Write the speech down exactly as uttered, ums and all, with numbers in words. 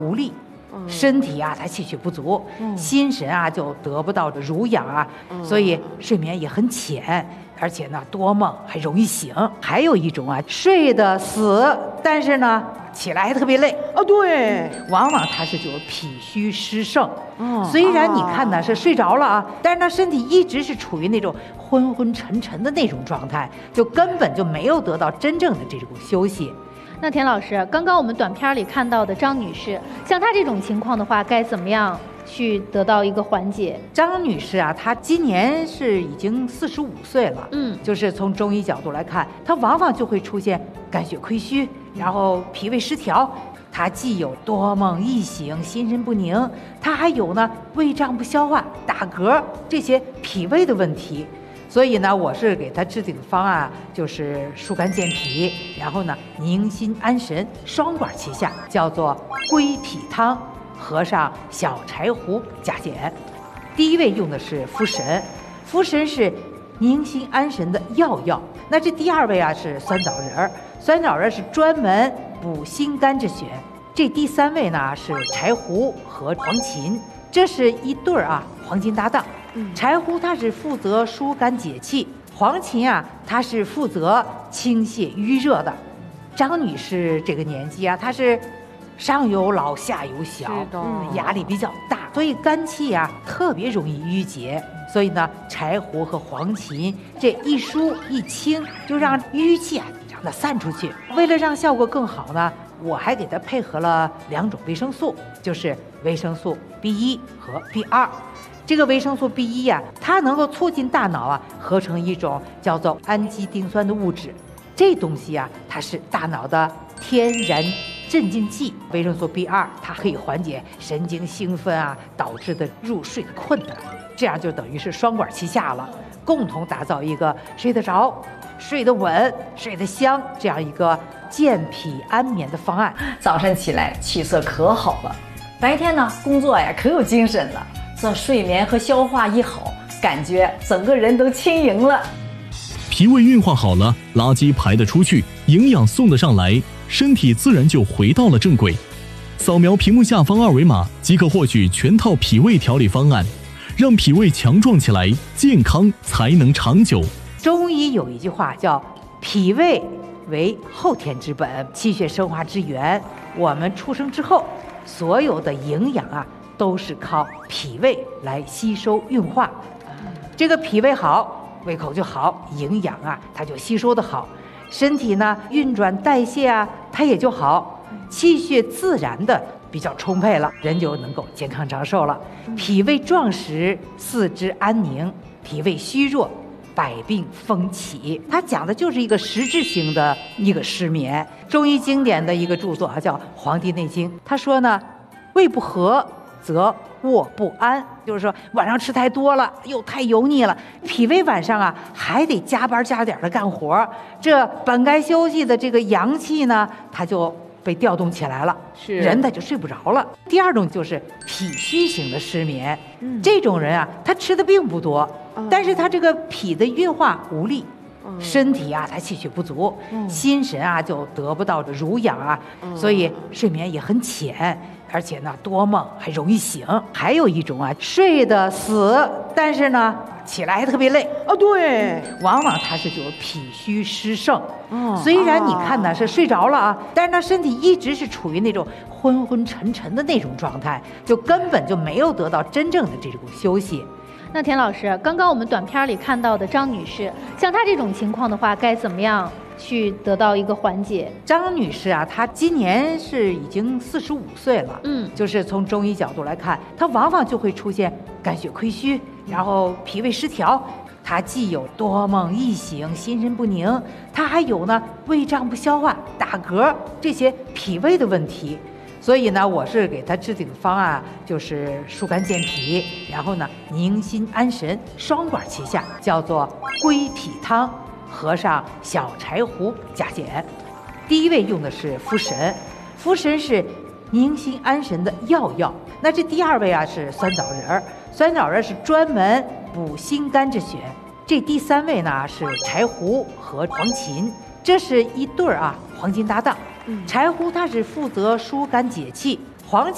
无力，身体啊它气血不足，嗯、心神啊就得不到濡养啊，嗯、所以睡眠也很浅，而且呢多梦还容易醒。还有一种啊，睡得死，但是呢起来还特别累哦，对， 往往他是就是脾虚湿盛。哦，虽然你看呢是睡着了啊，但是他身体一直是处于那种昏昏沉沉的那种状态，就根本就没有得到真正的这种休息。 那田老师，刚刚我们短片里看到的张女士，像她这种情况的话，该怎么样去得到一个缓解？ 张女士啊，她今年是已经四十五岁了，嗯，就是从中医角度来看，她往往就会出现肝血亏虚，然后脾胃失调。她既有多梦易醒、心神不宁，她还有呢胃胀不消化、打嗝这些脾胃的问题。所以呢，我是给他制定的方案就是疏肝健脾，然后呢宁心安神，双管齐下，叫做归脾汤，合上小柴胡加减。第一位用的是茯神，茯神是宁心安神的要药。那这第二位啊是酸枣仁，酸枣仁是专门补心肝之选。这第三位呢是柴胡和黄芩，这是一对儿啊黄金搭档。柴胡它是负责疏肝解气，黄芩啊它是负责清泻瘀热的。张女士这个年纪啊，她是上有老下有小，嗯，压力比较大，所以肝气啊特别容易郁结。所以呢，柴胡和黄芩这一疏一清，就让瘀气啊让它散出去。为了让效果更好呢，我还给它配合了两种维生素，就是维生素 B 一 和 B 二。这个维生素 B 一 呀，它能够促进大脑啊合成一种叫做氨基丁酸的物质，这东西啊它是大脑的天然镇静剂。维生素 B 二 它可以缓解神经兴奋啊导致的入睡的困难，这样就等于是双管齐下了，共同打造一个睡得着、睡得稳、睡得香这样一个健脾安眠的方案。 早晨起来气色可好了，白天呢工作呀可有精神了。这睡眠和消化一好，感觉整个人都轻盈了。 脾胃运化好了，垃圾排得出去，营养送得上来，身体自然就回到了正轨。扫描屏幕下方二维码即可获取全套脾胃调理方案，让脾胃强壮起来，健康才能长久。 中医有一句话叫脾胃为后天之本，气血生化之源。我们出生之后，所有的营养啊都是靠脾胃来吸收运化，这个脾胃好，胃口就好，营养啊它就吸收的好，身体呢运转代谢啊它也就好，气血自然的比较充沛了，人就能够健康长寿了。脾胃壮实，四肢安宁；脾胃虚弱，百病风起。它讲的就是一个实质性的一个失眠。中医经典的一个著作啊叫《黄帝内经》，他说呢，胃不和则卧不安，就是说晚上吃太多了，又太油腻了，脾胃晚上啊还得加班加点的干活，这本该休息的这个阳气呢，它就被调动起来了，是人他就睡不着了。第二种就是脾虚型的失眠，嗯、这种人啊，他吃的并不多，嗯、但是他这个脾的运化无力。嗯、身体啊，他气血不足，嗯、心神啊就得不到濡养啊，嗯、所以睡眠也很浅，而且呢多梦还容易醒。还有一种啊，睡得死，但是呢起来还特别累哦，对， 往往他是就是脾虚湿盛。哦，虽然你看呢是睡着了啊，但是他身体一直是处于那种昏昏沉沉的那种状态，就根本就没有得到真正的这种休息。 那田老师，刚刚我们短片里看到的张女士，像她这种情况的话，该怎么样去得到一个缓解？ 张女士啊，她今年是已经四十五岁了，嗯，就是从中医角度来看，她往往就会出现肝血亏虚，然后脾胃失调。她既有多梦易醒、心神不宁，她还有呢胃胀不消化、打嗝这些脾胃的问题。所以呢，我是给他制定的方案就是疏肝健脾，然后呢宁心安神，双管齐下，叫做归脾汤，合上小柴胡加减。第一位用的是茯神，茯神是宁心安神的要药。那这第二位啊是酸枣仁，酸枣仁是专门补心肝之选。这第三位呢是柴胡和黄芩，这是一对儿啊黄金搭档。柴胡它是负责疏肝解气，黄芩